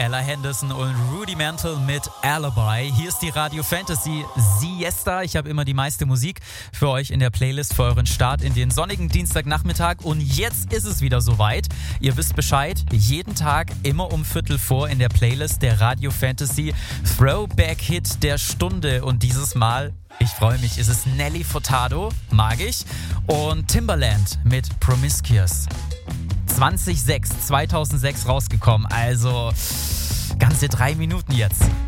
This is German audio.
Ella Henderson und Rudimental mit Alibi. Hier ist die Radio Fantasy Siesta. Ich habe immer die meiste Musik für euch in der Playlist für euren Start in den sonnigen Dienstagnachmittag. Und jetzt ist es wieder soweit. Ihr wisst Bescheid, jeden Tag immer um 3:45 in der Playlist der Radio Fantasy Throwback-Hit der Stunde. Und dieses Mal, ich freue mich, ist es Nelly Furtado, mag ich, und Timbaland mit Promiscuous. 2006 rausgekommen, also ganze 3 Minuten jetzt.